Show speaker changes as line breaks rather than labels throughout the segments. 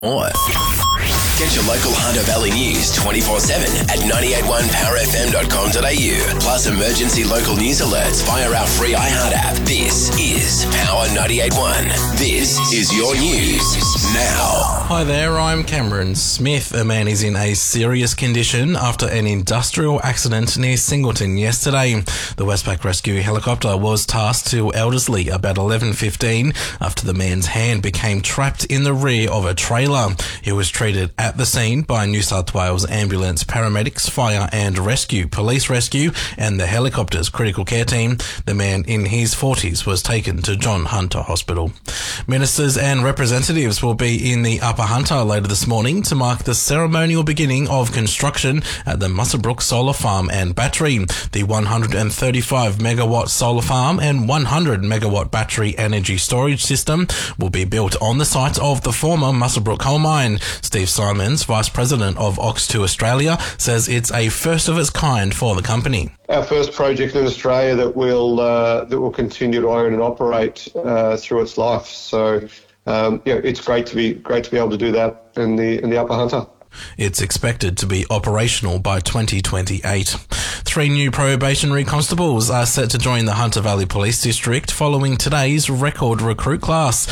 more. Get your local Hunter Valley news 24/7 at 981powerfm.com.au. Plus emergency local news alerts via our free iHeart app. This is Power 98.1. This is your news now.
Hi there, I'm Cameron Smith. A man is in a serious condition after an industrial accident near Singleton yesterday. The Westpac Rescue helicopter was tasked to Elderslie about 11:15 after the man's hand became trapped in the rear of a trailer. He was treated at the scene by New South Wales ambulance, paramedics, fire and rescue, police rescue and the helicopter's critical care team. The man in his 40s was taken to John Hunter Hospital. Ministers and representatives will be in the Upper Hunter later this morning to mark the ceremonial beginning of construction at the Muswellbrook Solar Farm and Battery. The 135 megawatt solar farm and 100 megawatt battery energy storage system will be built on the site of the former Muswellbrook coal mine. Steve Simons, Vice President of Ox2 Australia, says it's a first of its kind for the company.
Our first project in Australia that will continue to own and operate through its life. So it's great to be able to do that in the Upper Hunter.
It's expected to be operational by 2028. 3 new probationary constables are set to join the Hunter Valley Police District following today's record recruit class.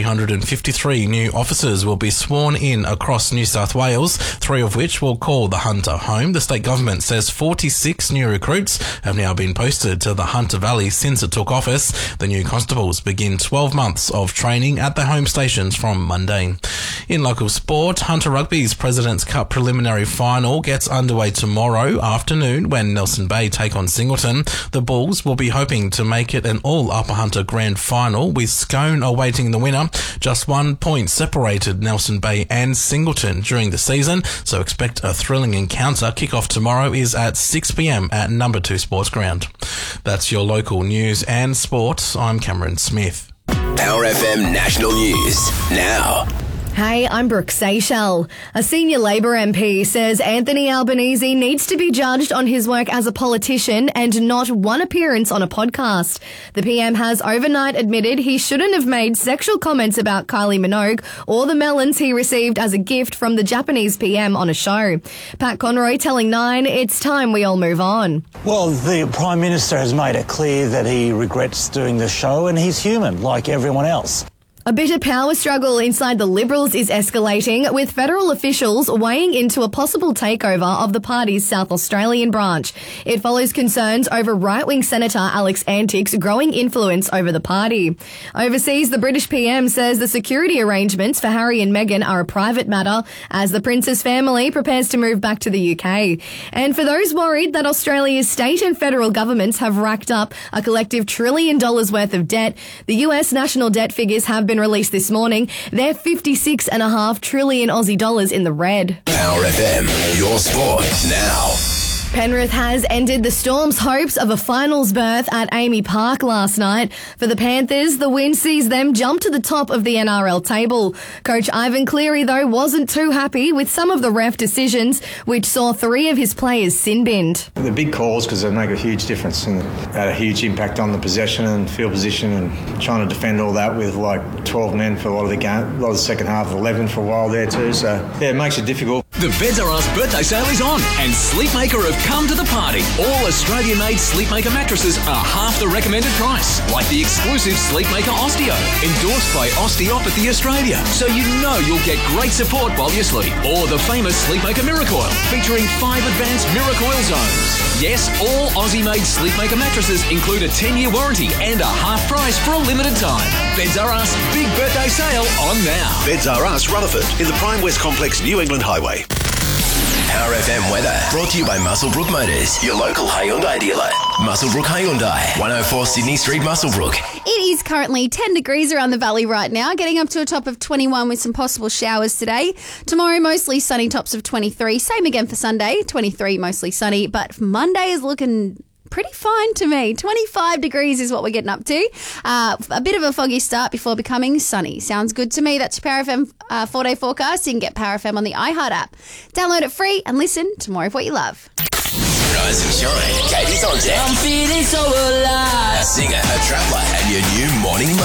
353 new officers will be sworn in across New South Wales, 3 of which will call the Hunter home. The state government says 46 new recruits have now been posted to the Hunter Valley since it took office. The new constables begin 12 months of training at the home stations from Monday. In local sport, Hunter Rugby's President's Cup preliminary final gets underway tomorrow afternoon when Nelson Bay take on Singleton. The Bulls will be hoping to make it an all Upper Hunter grand final, with Scone awaiting the winner. Just 1 point separated Nelson Bay and Singleton during the season, so expect a thrilling encounter. Kickoff tomorrow is at 6 p.m. at Number 2 Sports Ground. That's your local news and sport. I'm Cameron Smith.
Power FM National News now.
Hey, I'm Brooke Seychelles. A senior Labor MP says Anthony Albanese needs to be judged on his work as a politician and not one appearance on a podcast. The PM has overnight admitted he shouldn't have made sexual comments about Kylie Minogue or the melons he received as a gift from the Japanese PM on a show. Pat Conroy telling Nine it's time we all move on.
Well, the Prime Minister has made it clear that he regrets doing the show and he's human like everyone else.
A bitter power struggle inside the Liberals is escalating, with federal officials weighing into a possible takeover of the party's South Australian branch. It follows concerns over right-wing Senator Alex Antick's growing influence over the party. Overseas, the British PM says the security arrangements for Harry and Meghan are a private matter as the Prince's family prepares to move back to the UK. And for those worried that Australia's state and federal governments have racked up a collective $1 trillion worth of debt, the US national debt figures have been released this morning. They're 56.5 trillion Aussie dollars in the red.
Power FM, your sport now.
Penrith has ended the Storm's hopes of a finals berth at Amy Park last night. For the Panthers, the win sees them jump to the top of the NRL table. Coach Ivan Cleary, though, wasn't too happy with some of the ref decisions, which saw 3 of his players sin-binned.
The big calls, because they make a huge difference and had a huge impact on the possession and field position, and trying to defend all that with like 12 men for a lot of the game, a lot of the second half, 11 for a while there too. So, yeah, it makes it difficult.
The Beds R Us birthday sale is on, and Sleepmaker have come to the party. All Australian-made Sleepmaker mattresses are half the recommended price, like the exclusive Sleepmaker Osteo, endorsed by Osteopathy Australia, so you know you'll get great support while you sleep. Or the famous Sleepmaker Miracoil, featuring 5 advanced Miracoil zones. Yes, all Aussie-made Sleepmaker mattresses include a 10-year warranty and a half price for a limited time. Beds R Us big birthday sale on now.
Beds R Us, Rutherford, in the Prime West Complex, New England Highway.
Power FM weather brought to you by Muswellbrook Motors, your local Hyundai dealer. Muswellbrook Hyundai, 104 Sydney Street, Muswellbrook.
It is currently 10 degrees around the valley right now, getting up to a top of 21 with some possible showers today. Tomorrow, mostly sunny, tops of 23. Same again for Sunday, 23, mostly sunny. But Monday is looking pretty fine to me. 25 degrees is what we're getting up to. A bit of a foggy start before becoming sunny. Sounds good to me. That's your Power FM 4-day forecast. You can get Power FM on the iHeart app. Download it free and listen to more of what you love.
Rise and shine. Katie's on deck.
I'm feeling so alive.
A singer, a traveller, and your new morning mate.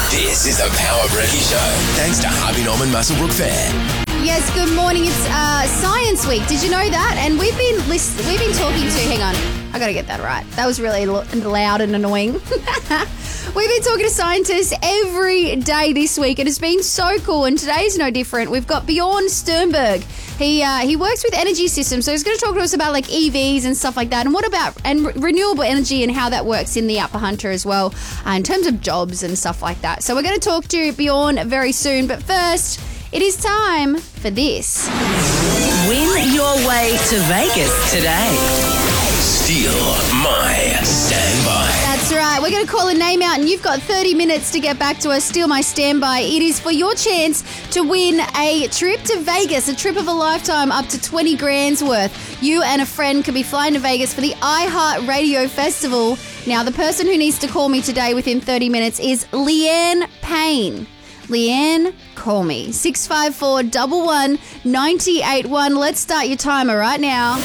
This is the Power Brekkie Show. Thanks to Harvey Norman Musselbrook Fair.
Yes, good morning. It's Science Week. Did you know that? And we've been talking to... Hang on. I got to get that right. That was really loud and annoying. We've been talking to scientists every day this week. It has been so cool, and today's no different. We've got Bjorn Sternberg. He works with energy systems, so he's going to talk to us about like EVs and stuff like that, and renewable energy and how that works in the Upper Hunter as well, in terms of jobs and stuff like that. So we're going to talk to Bjorn very soon, but first, it is time for this.
Win your way to Vegas today.
Steal my standby.
That's right. We're going to call a name out, and you've got 30 minutes to get back to us. Steal my standby. It is for your chance to win a trip to Vegas, a trip of a lifetime, up to 20 grand's worth. You and a friend could be flying to Vegas for the iHeart Radio Festival. Now, the person who needs to call me today within 30 minutes is Leanne Payne. Leanne, call me. 654 11 981. Let's start your timer right now.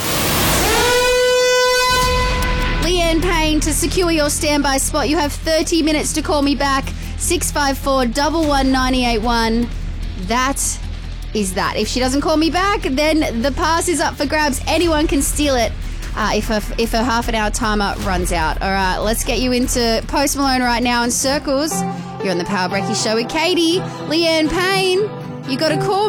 Leanne Payne, to secure your standby spot, you have 30 minutes to call me back. 654 11 981. That is that. If she doesn't call me back, then the pass is up for grabs. Anyone can steal it if her half an hour timer runs out. All right, let's get you into Post Malone right now in Circles. You're on the Power Brekkie Show with Katie. Leanne Payne, you got to call